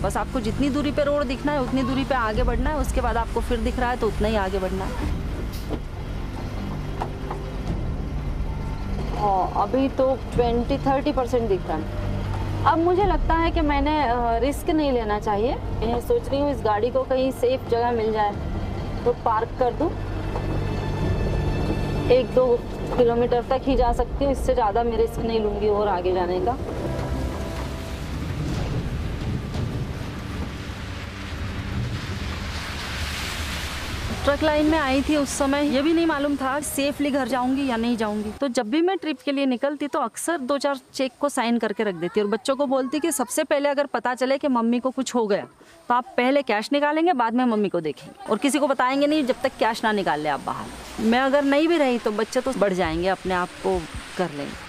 बस आपको जितनी दूरी पे रोड दिखना है उतनी दूरी पे आगे बढ़ना है, उसके बाद आपको फिर दिख रहा है तो उतना ही आगे बढ़ना है। अभी तो 20-30% दिख रहा है। अब मुझे लगता है कि मैंने रिस्क नहीं लेना चाहिए। मैं सोच रही हूँ इस गाड़ी को कहीं सेफ जगह मिल जाए तो पार्क कर दूँ। 1-2 किलोमीटर तक ही जा सकती हूँ, इससे ज़्यादा मैं रिस्क नहीं लूँगी और आगे जाने का। ट्रक लाइन में आई थी उस समय ये भी नहीं मालूम था सेफली घर जाऊंगी या नहीं जाऊंगी। तो जब भी मैं ट्रिप के लिए निकलती तो अक्सर 2-4 चेक को साइन करके रख देती और बच्चों को बोलती कि सबसे पहले अगर पता चले कि मम्मी को कुछ हो गया तो आप पहले कैश निकालेंगे, बाद में मम्मी को देखेंगे और किसी को बताएंगे नहीं जब तक कैश ना निकाल ले आप बाहर। मैं अगर नहीं भी रही तो बच्चे तो बढ़ जाएंगे, अपने आप को कर लेंगे।